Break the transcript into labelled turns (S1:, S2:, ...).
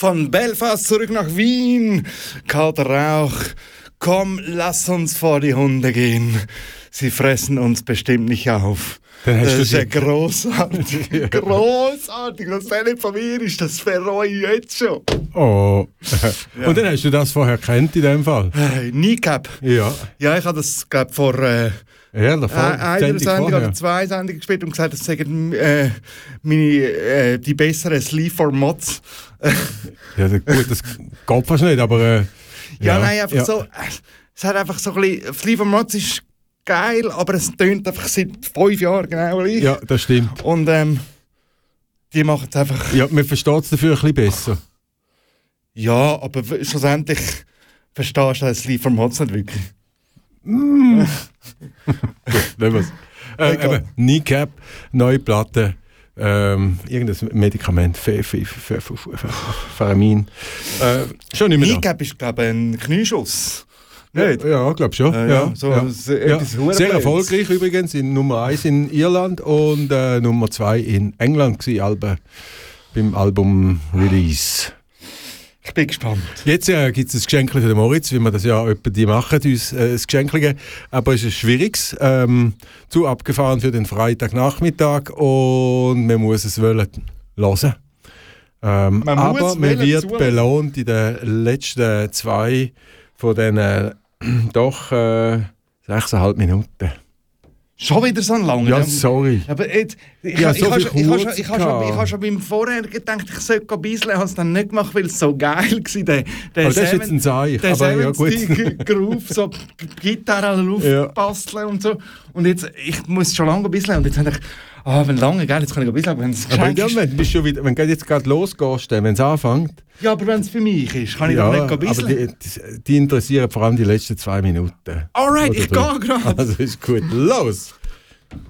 S1: Von Belfast zurück nach Wien. Kalter Rauch. Komm, lass uns vor die Hunde gehen. Sie fressen uns bestimmt nicht auf. Das ist ja grossartig. Grossartig. Das wäre nicht von mir, ist das bereue ich jetzt schon.
S2: Oh. Ja. Und dann hast du das vorher kennt in dem Fall?
S1: Kneecap.
S2: Ja.
S1: Ja, ich habe das, glaube vor einer Sendung oder 2 Sendungen gespielt und gesagt, das sagen die besseren Sleeve for Mods.
S2: Ja, gut, das geht fast nicht, aber...
S1: Nein, einfach so... Es hat einfach so ein bisschen... Sleeve for Mods ist geil, aber es tönt einfach seit 5 Jahren genau gleich.
S2: Ja, das stimmt.
S1: Und die machen es einfach...
S2: Ja, man versteht es dafür ein bisschen besser.
S1: Ja, aber schlussendlich verstehst du das Sleeve for Mods nicht wirklich.
S2: Gut, nehmen wir es. Kneecap, neue Platte, irgendein Medikament, Faramin. Schon nicht mehr.
S1: Kneecap ist, glaube ich, ein Knieschuss. Nicht?
S2: Ja, glaube schon. Sehr erfolgreich übrigens, in Nummer 1 in Irland und Nummer 2 in England gewesen, beim Album-Release.
S1: Ich bin gespannt.
S2: Jetzt gibt es ein Geschenk für den Moritz, wie wir das ja etwa die machen, uns ein Geschenk geben. Aber es ist ein schwieriges, zu abgefahren für den Freitagnachmittag und man muss es hören. Aber man wird belohnt in den letzten 2 von diesen doch 6,5 Minuten.
S1: Schon wieder so lang?
S2: Ja, sorry.
S1: Aber ich habe schon beim Vorher gedacht, ich sollte bisseln, habe es dann nicht gemacht, weil es so geil war. Der
S2: das ist jetzt ein Zeich.
S1: Der
S2: aber ja, gut.
S1: Groove, so Gitarre aufbasteln und so. Und jetzt, ich muss schon lange bisseln und jetzt habe ich wenn lange, gell, jetzt kann ich ein bisschen, wenn es
S2: geschenkt ist. Wenn du jetzt gerade losgehst, wenn es anfängt.
S1: Ja, aber wenn es für mich ist, kann ich doch nicht ein bisschen.
S2: Aber die interessieren vor allem die letzten 2 Minuten.
S1: Alright, ich gehe gerade.
S2: Also ist gut. Los!